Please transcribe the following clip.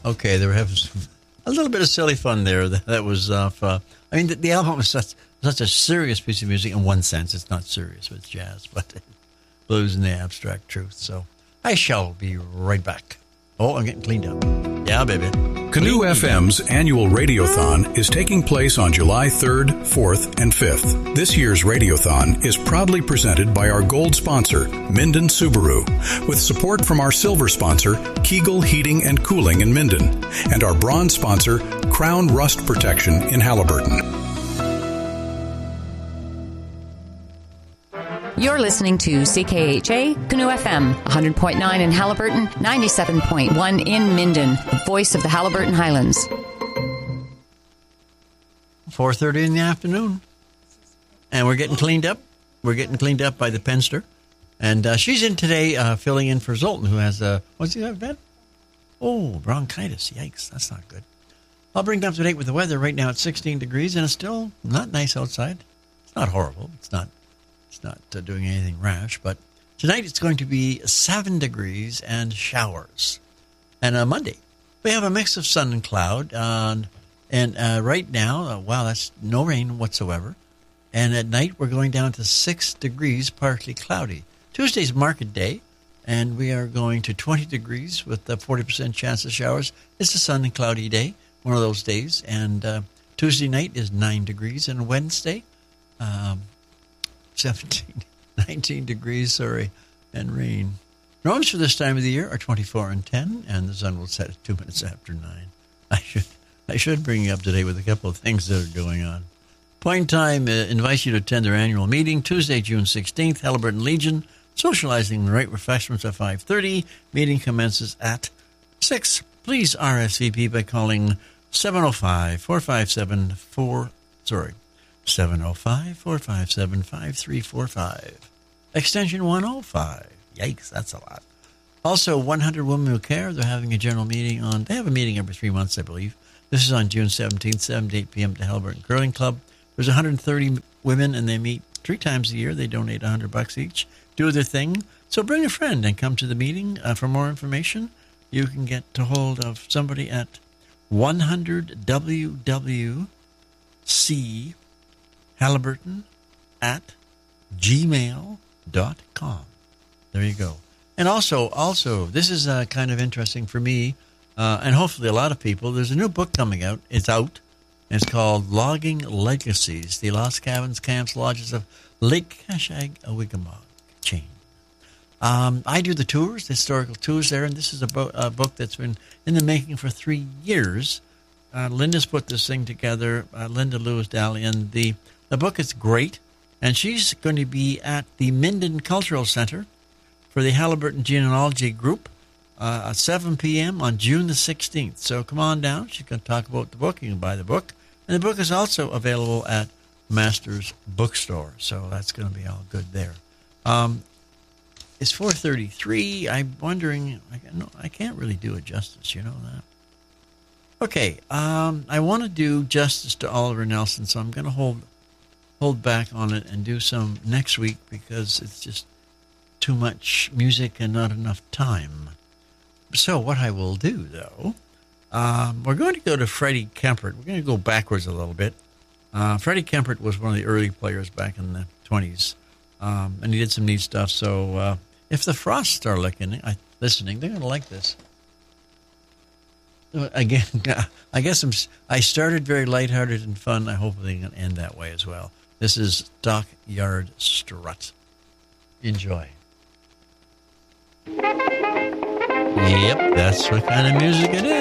Okay, they were having a little bit of silly fun there. That was off. The album was such a serious piece of music in one sense. It's not serious with jazz, but blues and the abstract truth. So I shall be right back. Oh, I'm getting cleaned up. Yeah, baby. Canoe FM's annual Radiothon is taking place on July 3rd, 4th, and 5th. This year's Radiothon is proudly presented by our gold sponsor, Minden Subaru, with support from our silver sponsor, Kegel Heating and Cooling in Minden, and our bronze sponsor, Crown Rust Protection in Halliburton. You're listening to CKHA Canoe FM, 100.9 in Halliburton, 97.1 in Minden, the voice of the Halliburton Highlands. 4:30 in the afternoon. And we're getting cleaned up. We're getting cleaned up by the Penster. And she's in today filling in for Zoltan, who has what's he have, Ben? Oh, bronchitis. Yikes, that's not good. I'll bring you up to date with the weather. Right now it's 16 degrees, and it's still not nice outside. It's not horrible. It's not doing anything rash, but tonight it's going to be 7 degrees and showers. And on Monday, we have a mix of sun and cloud. And right now, wow, that's no rain whatsoever. And at night, we're going down to 6 degrees, partly cloudy. Tuesday's market day, and we are going to 20 degrees with a 40% chance of showers. It's a sun and cloudy day, one of those days. And Tuesday night is 9 degrees, and Wednesday, 19 degrees, and rain. Norms for this time of the year are 24 and 10, and the sun will set at 2 minutes after 9. I should bring you up to date with a couple of things that are going on. Point Time invites you to attend their annual meeting, Tuesday, June 16th, Halliburton Legion, socializing and right refreshments at 5:30. Meeting commences at 6. Please RSVP by calling 705-457-5345. Extension 105. Yikes, that's a lot. Also, 100 Women Who Care. They're having a general meeting they have a meeting every 3 months, I believe. This is on June 17th, 7 to 8 p.m. to Halliburton Curling Club. There's 130 women, and they meet 3 times a year. They donate $100 each. Do their thing. So bring a friend and come to the meeting. For more information, you can get to hold of somebody at 100WWC Halliburton at gmail.com. There you go. And also, this is kind of interesting for me, and hopefully a lot of people. There's a new book coming out. It's out. And it's called Logging Legacies, the Lost Cabins, Camps, Lodges of Lake Kashag-Awigamog Chain. I do the tours, the historical tours there, and this is a book that's been in the making for 3 years. Linda's put this thing together, Linda Lewis-Daly, and the book is great. And she's going to be at the Minden Cultural Center for the Halliburton Genealogy Group at 7 p.m. on June the 16th. So come on down. She's going to talk about the book. You can buy the book. And the book is also available at Masters Bookstore. So that's going to be all good there. It's 4:33. I'm wondering, I can't really do it justice. You know that. Okay. I want to do justice to Oliver Nelson, so I'm going to hold back on it and do some next week because it's just too much music and not enough time. So what I will do, though, we're going to go to Freddie Kempert. We're going to go backwards a little bit. Freddie Kempert was one of the early players back in the 20s, and he did some neat stuff. So if the Frosts are listening, they're going to like this. Again, I guess I started very lighthearted and fun. I hope they can end that way as well. This is Dockyard Strut. Enjoy. Yep, that's what kind of music it is.